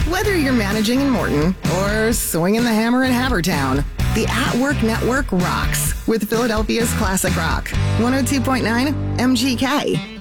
Whether you're managing in Morton or swinging the hammer in Havertown, the At Work Network rocks with Philadelphia's classic rock. 102.9 MGK.